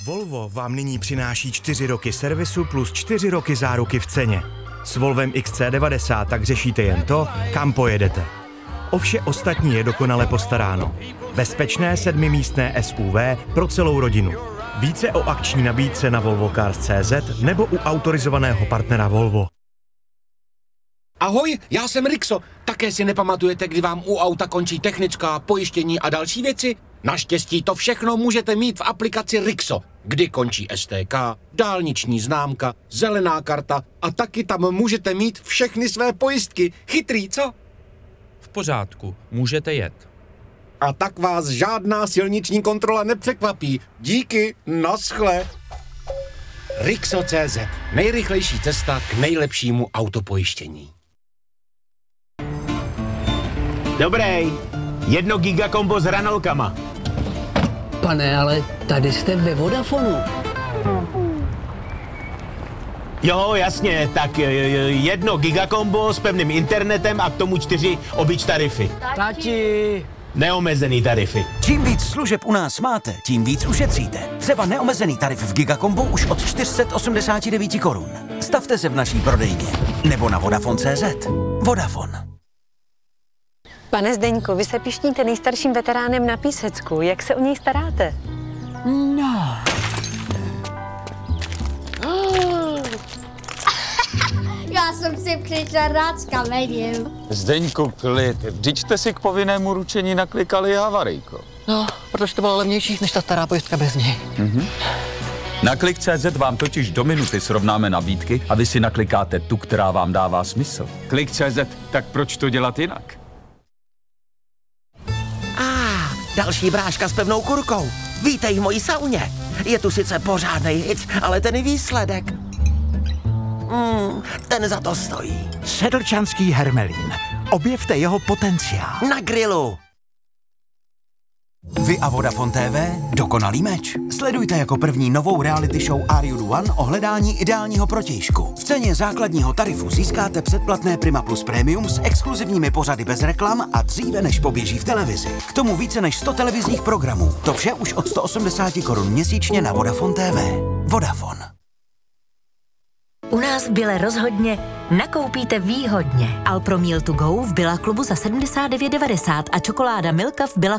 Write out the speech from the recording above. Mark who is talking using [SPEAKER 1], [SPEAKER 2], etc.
[SPEAKER 1] Volvo vám nyní přináší 4 roky servisu plus 4 roky záruky v ceně. S Volvem XC90 tak řešíte jen to, kam pojedete. O vše ostatní je dokonale postaráno. Bezpečné 7místné SUV pro celou rodinu. Více o akční nabídce na volvocars.cz nebo u autorizovaného partnera Volvo.
[SPEAKER 2] Ahoj, já jsem Rixo. Také si nepamatujete, kdy vám u auta končí technická, pojištění a další věci? Naštěstí to všechno můžete mít v aplikaci Rixo, kdy končí STK, dálniční známka, zelená karta a taky tam můžete mít všechny své pojistky. Chytrý, co?
[SPEAKER 3] V pořádku, můžete jet.
[SPEAKER 2] A tak vás žádná silniční kontrola nepřekvapí. Díky, naschle. Rixo.cz. Nejrychlejší cesta k nejlepšímu autopojištění.
[SPEAKER 4] Dobrý, 1 gigakombo s hranolkama.
[SPEAKER 5] Pane, ale tady jste ve Vodafonu.
[SPEAKER 4] Jo, jasně, tak 1 gigakombo s pevným internetem a k tomu 4 obyč tarify.
[SPEAKER 5] Tati!
[SPEAKER 4] Neomezený tarify.
[SPEAKER 6] Čím víc služeb u nás máte, tím víc ušetříte. Třeba neomezený tarif v Gigakombu už od 489 korun. Stavte se v naší prodejně. Nebo na Vodafone.cz. Vodafone.
[SPEAKER 7] Pane Zdeňku, vy se pišníte nejstarším veteránem na Písecku. Jak se o něj staráte?
[SPEAKER 5] No.
[SPEAKER 8] Já jsem si přišel rád s kamením.
[SPEAKER 9] Zdeňku, klid. Vždyť jste si k povinnému ručení naklikali havarijko.
[SPEAKER 5] No, protože to bylo levnější než ta stará pojistka bez něj.
[SPEAKER 10] Na Klik.cz vám totiž do minuty srovnáme nabídky a vy si naklikáte tu, která vám dává smysl.
[SPEAKER 9] Klik.cz, tak proč to dělat jinak?
[SPEAKER 6] Další bráška s pevnou kurkou. Vítej v mojí sauně. Je tu sice pořádnej hit, ale ten výsledek. Ten za to stojí.
[SPEAKER 11] Sedlčanský hermelín. Objevte jeho potenciál.
[SPEAKER 6] Na grilu. Vy a Vodafone TV dokonalý meč. Sledujte jako první novou reality show Are You The One o hledání ideálního protějšku. V ceně základního tarifu získáte předplatné Prima Plus Premium s exkluzivními pořady bez reklam a dříve než poběží v televizi. K tomu více než 100 televizních programů. To vše už od 180 korun měsíčně na Vodafone TV. Vodafone.
[SPEAKER 12] U nás v Bile rozhodně nakoupíte výhodně. Alpro Meal to go v Billa klubu za 79,90 a čokoláda Milka v Billa